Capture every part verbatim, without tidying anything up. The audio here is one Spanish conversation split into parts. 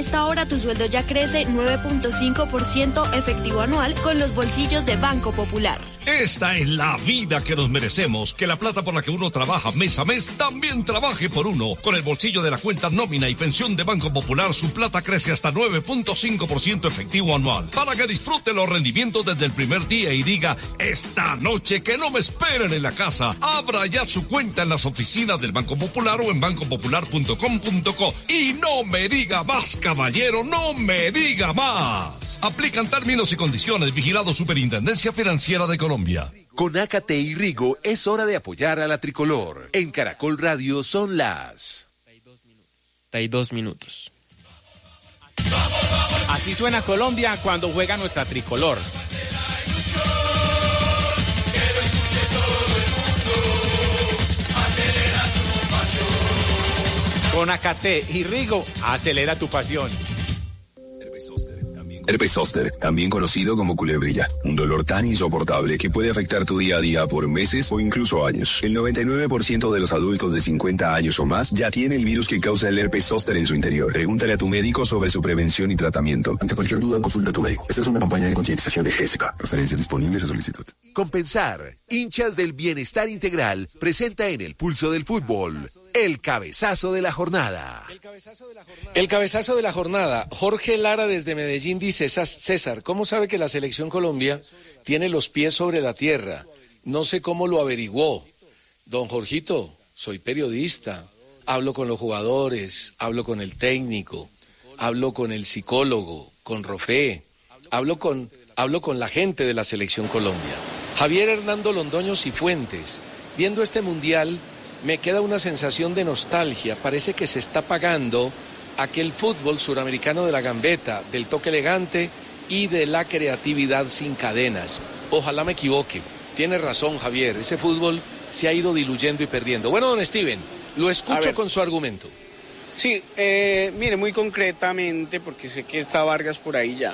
esta hora tu sueldo ya crece nueve punto cinco por ciento efectivo anual con los bolsillos de Banco Popular. Esta es la vida que nos merecemos, que la plata por la que uno trabaja mes a mes también trabaje por uno. Con el bolsillo de la cuenta nómina y pensión de Banco Popular, su plata crece hasta nueve punto cinco por ciento efectivo anual. Para que disfrute los rendimientos desde el primer día y diga, esta noche que no me esperen en la casa. Abra ya su cuenta en las oficinas del Banco Popular o en banco popular punto com punto co. Y no me diga más, caballero, no me diga más. Aplican términos y condiciones. Vigilado Superintendencia Financiera de Colombia. Con Acate y Rigo es hora de apoyar a la tricolor. En Caracol Radio son las... treinta y dos minutos. Así suena Colombia cuando juega nuestra tricolor. Con Acate y Rigo, acelera tu pasión. Herpes zóster, también conocido como culebrilla, un dolor tan insoportable que puede afectar tu día a día por meses o incluso años. El noventa y nueve por ciento de los adultos de cincuenta años o más ya tiene el virus que causa el herpes zóster en su interior. Pregúntale a tu médico sobre su prevención y tratamiento. Ante cualquier duda, consulta a tu médico. Esta es una campaña de concientización de Gésica. Referencias disponibles a solicitud. Compensar, hinchas del bienestar integral, presenta en el pulso del fútbol el cabezazo de la jornada. El cabezazo de la jornada. El cabezazo de la jornada. Jorge Lara desde Medellín dice, César, ¿cómo sabe que la selección Colombia tiene los pies sobre la tierra? No sé cómo lo averiguó. Don Jorgito, soy periodista, hablo con los jugadores, hablo con el técnico, hablo con el psicólogo, con Rofé, hablo con, hablo con la gente de la selección Colombia. Javier Hernando Londoño Cifuentes, viendo este mundial me queda una sensación de nostalgia, parece que se está pagando aquel fútbol suramericano de la gambeta, del toque elegante y de la creatividad sin cadenas. Ojalá me equivoque, tiene razón Javier, ese fútbol se ha ido diluyendo y perdiendo. Bueno, don Steven, lo escucho con su argumento. Sí, eh, mire, muy concretamente, porque sé que está Vargas por ahí ya,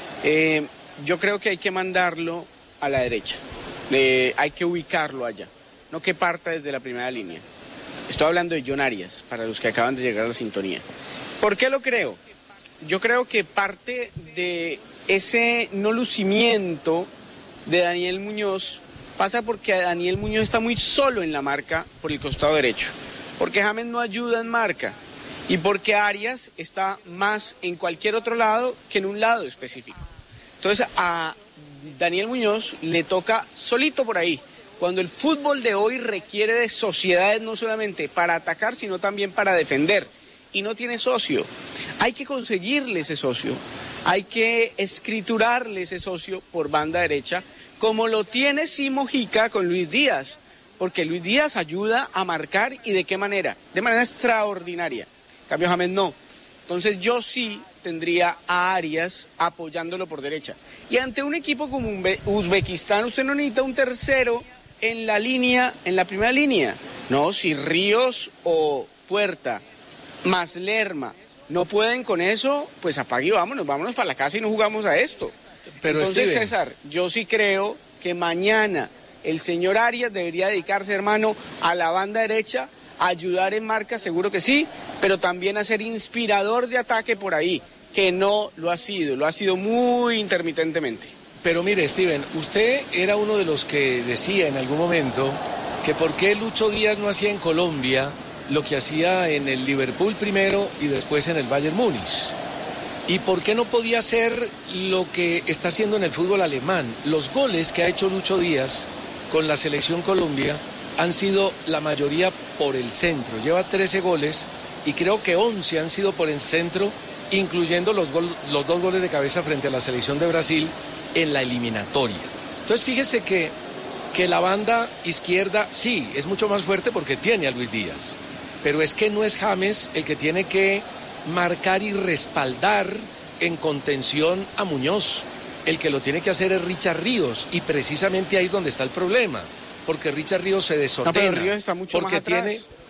eh, yo creo que hay que mandarlo a la derecha, eh, hay que ubicarlo allá, no que parta desde la primera línea. Estoy hablando de John Arias, para los que acaban de llegar a la sintonía. ¿Por qué lo creo? Yo creo que parte de ese no lucimiento de Daniel Muñoz pasa porque Daniel Muñoz está muy solo en la marca por el costado derecho, porque James no ayuda en marca y porque Arias está más en cualquier otro lado que en un lado específico. Entonces a Daniel Muñoz le toca solito por ahí, cuando el fútbol de hoy requiere de sociedades no solamente para atacar, sino también para defender. Y no tiene socio. Hay que conseguirle ese socio, hay que escriturarle ese socio por banda derecha, como lo tiene sí Mojica con Luis Díaz, porque Luis Díaz ayuda a marcar y de qué manera, de manera extraordinaria. En cambio James no. Entonces yo sí tendría a Arias apoyándolo por derecha. Y ante un equipo como Uzbekistán, usted no necesita un tercero en la línea, en la primera línea. No, si Ríos o Puerta más Lerma no pueden con eso, pues apague y vámonos, vámonos para la casa y no jugamos a esto. Pero entonces, Steven, César, yo sí creo que mañana el señor Arias debería dedicarse, hermano, a la banda derecha, a ayudar en marca, seguro que sí, pero también a ser inspirador de ataque por ahí, que no lo ha sido, lo ha sido muy intermitentemente. Pero mire, Steven, usted era uno de los que decía en algún momento que por qué Lucho Díaz no hacía en Colombia lo que hacía en el Liverpool primero y después en el Bayern Múnich. ¿Y por qué no podía hacer lo que está haciendo en el fútbol alemán? Los goles que ha hecho Lucho Díaz con la selección Colombia han sido la mayoría por el centro. Lleva trece goles y creo que once han sido por el centro, incluyendo los, gol, los dos goles de cabeza frente a la selección de Brasil en la eliminatoria. Entonces fíjese que, que la banda izquierda sí, es mucho más fuerte porque tiene a Luis Díaz. Pero es que no es James el que tiene que marcar y respaldar en contención a Muñoz. El que lo tiene que hacer es Richard Ríos, y precisamente ahí es donde está el problema, porque Richard Ríos se desordena. No, pero Ríos está mucho porque más atrás. tiene,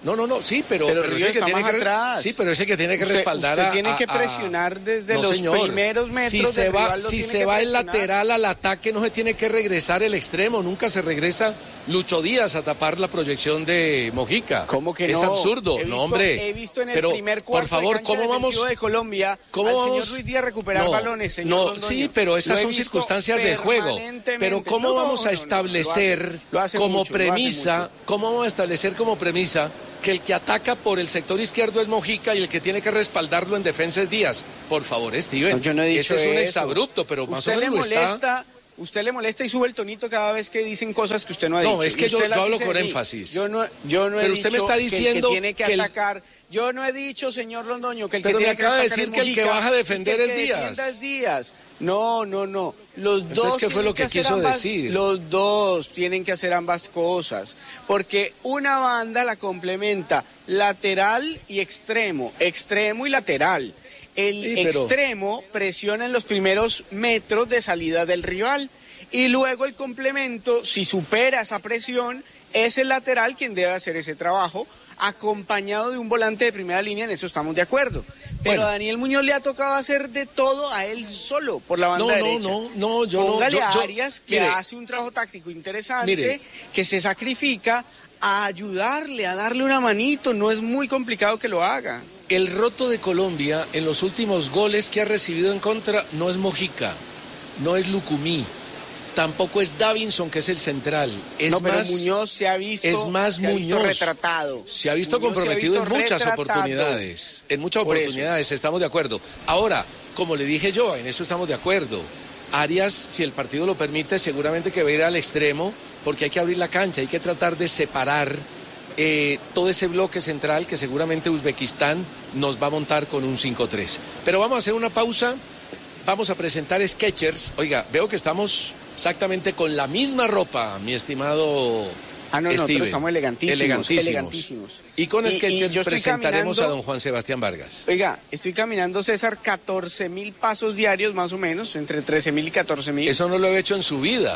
No, no, no, sí, pero, pero, pero Río ese que está tiene más que atrás. Sí, pero ese que tiene que usted, respaldar usted a, tiene que a, presionar desde no, los señor. primeros metros si se del va, rival, lo si tiene se que va el presionar. lateral al ataque, no se tiene que regresar el extremo, nunca se regresa Lucho Díaz a tapar la proyección de Mojica. ¿Cómo que es no? absurdo, He visto, no, hombre. He visto en el pero, primer cuarto por favor, de cancha ¿cómo vamos de Colombia ¿cómo al vamos? señor Ruiz Díaz recuperar no, balones, señor no, Londoño? sí, pero esas Lo he son visto circunstancias del juego. Pero ¿cómo no, vamos a no, no, establecer lo hace, lo hace como mucho, premisa, lo hace mucho. cómo vamos a establecer como premisa que el que ataca por el sector izquierdo es Mojica y el que tiene que respaldarlo en defensa es Díaz? Por favor, Steven. No, yo no he dicho ese es un eso. exabrupto, pero más o Usted menos le lo está. molesta, usted le molesta y sube el tonito cada vez que dicen cosas que usted no ha No, dicho. es que Y usted yo- las yo hablo dice con de mí. énfasis. Yo no, yo no he Pero usted me dicho está diciendo que el que tiene que, que el- atacar. Yo no he dicho, señor Londoño, que el Pero que me tiene que acaba de atacar decir es que el que Mojica baja a defender y que el es que Díaz. defienda es Díaz. No, no, no. Los Entonces, dos ¿qué fue tienen lo que hacer quiso ambas- decir? Los dos tienen que hacer ambas cosas, porque una banda la complementa lateral y extremo, extremo y lateral. El Sí, pero- extremo presiona en los primeros metros de salida del rival y luego el complemento, si supera esa presión, es el lateral quien debe hacer ese trabajo, acompañado de un volante de primera línea, en eso estamos de acuerdo. Pero Bueno. a Daniel Muñoz le ha tocado hacer de todo a él solo, por la banda No, no, derecha. no, no, yo no- Póngale yo- a yo- Arias, que mire. hace un trabajo táctico interesante, Mire. que se sacrifica a ayudarle, a darle una manito, no es muy complicado que lo haga. El roto de Colombia en los últimos goles que ha recibido en contra no es Mojica, no es Lucumí, tampoco es Davinson, que es el central. Es no, pero más, Muñoz se ha visto, es más se ha visto Muñoz. retratado. Se ha visto Muñoz comprometido se ha visto en muchas retratado. oportunidades. En muchas Por eso. oportunidades, estamos de acuerdo. Ahora, como le dije yo, en eso estamos de acuerdo. Arias, si el partido lo permite, seguramente que va a ir al extremo, porque hay que abrir la cancha, hay que tratar de separar eh, todo ese bloque central que seguramente Uzbekistán nos va a montar con un cinco tres. Pero vamos a hacer una pausa, vamos a presentar Skechers. Oiga, veo que estamos exactamente con la misma ropa, mi estimado Ah, no, nosotros Steven. estamos elegantísimos, Elegantísimos. elegantísimos. Y con Y- y Skechers yo estoy presentaremos caminando- a don Juan Sebastián Vargas. Oiga, estoy caminando, César, catorce mil pasos diarios más o menos, entre trece mil y catorce mil. Eso no lo he hecho en su vida.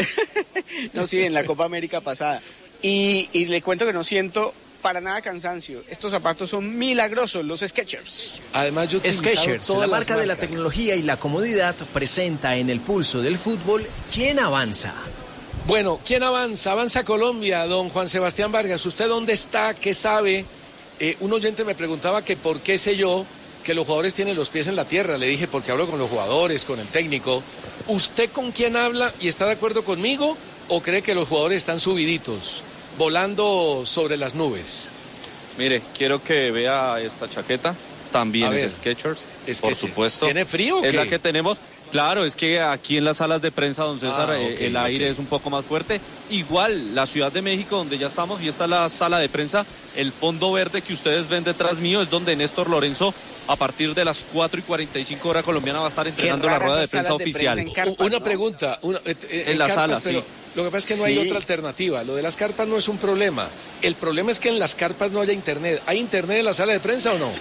No, sí, en la Copa América pasada. Y, y le cuento que no siento para nada cansancio. Estos zapatos son milagrosos, los Skechers. Además, yo he utilizado Skechers, todas la las marca de la marcas. tecnología y la comodidad, presenta en el pulso del fútbol ¿Quién avanza? Bueno, ¿quién avanza? Avanza Colombia, don Juan Sebastián Vargas. ¿Usted dónde está? ¿Qué sabe? Eh, un oyente me preguntaba que por qué sé yo que los jugadores tienen los pies en la tierra. Le dije, porque hablo con los jugadores, con el técnico. ¿Usted con quién habla y está de acuerdo conmigo o cree que los jugadores están subiditos, volando sobre las nubes? Mire, quiero que vea esta chaqueta. También A ver, es Skechers, es por que supuesto. ¿tiene frío o Es qué? la que tenemos. Claro, es que aquí en las salas de prensa, don César, Ah, eh, ok, el aire ok. es un poco más fuerte. Igual, la Ciudad de México, donde ya estamos, y esta es la sala de prensa, el fondo verde que ustedes ven detrás mío es donde Néstor Lorenzo, a partir de las cuatro y cuarenta y cinco horas colombiana, va a estar entrenando la raras rueda de las prensa salas de oficial. prensa en carpas, Una ¿no? pregunta. Una, eh, eh, En la carpas, sala, pero sí. Lo que pasa es que no hay Sí. otra alternativa. Lo de las carpas no es un problema. El problema es que en las carpas no haya internet. ¿Hay internet en la sala de prensa o no?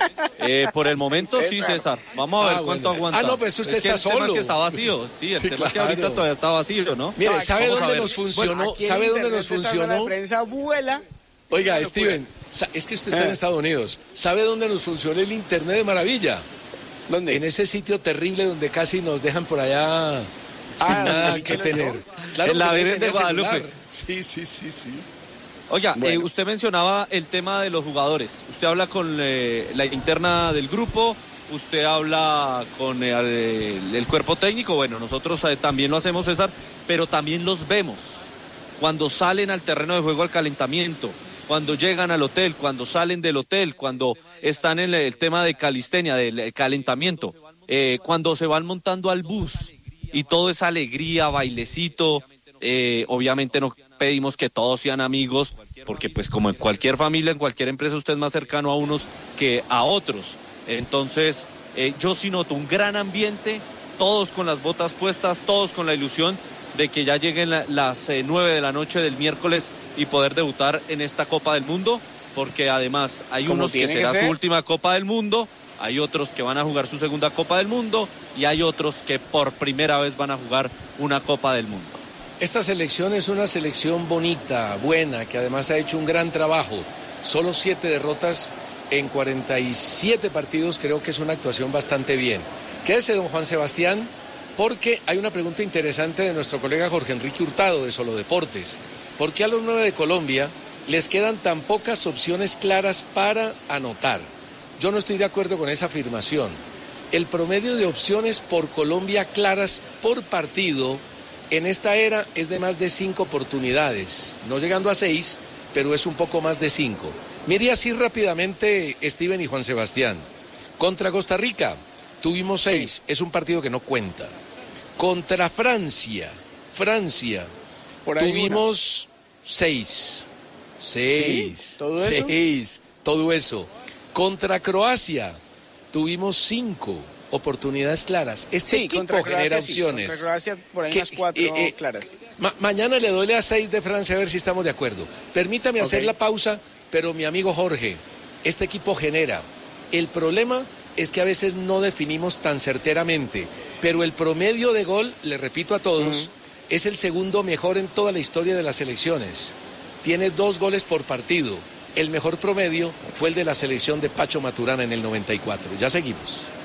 Eh, por el momento sí, César. Vamos a Ah, ver cuánto bueno. aguanta. Ah, no, pues usted es que está el tema solo. es que está vacío. Sí, el Sí, tema es que claro. ahorita todavía está vacío, ¿no? Mire, No, ¿sabe vamos a dónde ver. nos funcionó? Aquí el ¿Sabe dónde internet nos de esta sala funcionó? de prensa vuela. Oiga, Una locura. Steven, sa- es que usted está en Eh. Estados Unidos. ¿Sabe dónde nos funciona el internet de maravilla? ¿Dónde? En ese sitio terrible donde casi nos dejan por allá sin Ah, nada ¿y que qué lo tener. dio? Claro, En la porque no Virgen de tenía Guadalupe. celular. Sí, sí, sí, sí. Oiga, Bueno. eh, usted mencionaba el tema de los jugadores. Usted habla con eh, la interna del grupo, usted habla con eh, el, el cuerpo técnico. Bueno, nosotros eh, también lo hacemos, César, pero también los vemos cuando salen al terreno de juego al calentamiento, cuando llegan al hotel, cuando salen del hotel, cuando están en el tema de calistenia, del calentamiento, eh, cuando se van montando al bus y todo es alegría, bailecito. Eh, obviamente no pedimos que todos sean amigos, porque pues como en cualquier familia, en cualquier empresa, usted es más cercano a unos que a otros. Entonces, eh, yo sí noto un gran ambiente, todos con las botas puestas, todos con la ilusión de que ya lleguen la- las eh, nueve de la noche del miércoles y poder debutar en esta Copa del Mundo, porque además hay Como unos que tiene que será su ser. última Copa del Mundo, hay otros que van a jugar su segunda Copa del Mundo y hay otros que por primera vez van a jugar una Copa del Mundo. Esta selección es una selección bonita, buena, que además ha hecho un gran trabajo. Solo siete derrotas en cuarenta y siete partidos, creo que es una actuación bastante bien. Quédese, don Juan Sebastián, porque hay una pregunta interesante de nuestro colega Jorge Enrique Hurtado de Solo Deportes. ¿Por qué a los nueve de Colombia les quedan tan pocas opciones claras para anotar? Yo no estoy de acuerdo con esa afirmación. El promedio de opciones por Colombia claras por partido en esta era es de más de cinco oportunidades, no llegando a seis, pero es un poco más de cinco. Mire así rápidamente, Steven y Juan Sebastián. Contra Costa Rica tuvimos seis, es un partido que no cuenta. Contra Francia, Francia, tuvimos seis. Seis. ¿Sí? ¿Todo eso? Seis. Todo eso. Contra Croacia tuvimos cinco oportunidades claras. Este sí, equipo contra genera Croacia, opciones. Sí, contra Croacia por ahí unas cuatro eh, eh, claras. Ma mañana le doy a seis de Francia a ver si estamos de acuerdo. Permítame okay. hacer la pausa, pero mi amigo Jorge, este equipo genera. El problema es que a veces no definimos tan certeramente, pero el promedio de gol, le repito a todos, uh-huh. es el segundo mejor en toda la historia de las selecciones. Tiene dos goles por partido. El mejor promedio fue el de la selección de Pacho Maturana en el noventa y cuatro. Ya seguimos.